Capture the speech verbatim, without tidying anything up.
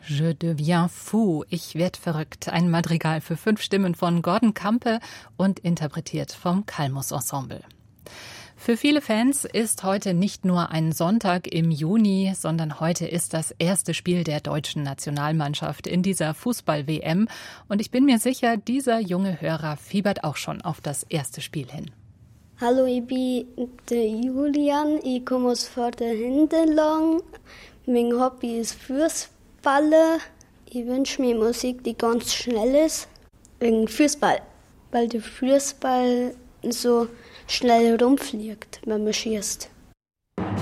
Je deviens fou, ich werd verrückt. Ein Madrigal für fünf Stimmen von Gordon Campe und interpretiert vom Kalmus Ensemble. Für viele Fans ist heute nicht nur ein Sonntag im Juni, sondern heute ist das erste Spiel der deutschen Nationalmannschaft in dieser Fußball-W M. Und ich bin mir sicher, dieser junge Hörer fiebert auch schon auf das erste Spiel hin. Hallo, ich bin der Julian, ich komme aus Vorderhindelang. Mein Hobby ist Fußball. Ich wünsche mir Musik, die ganz schnell ist. Wegen Fußball, weil der Fußball so schnell rumfliegt, wenn man schießt.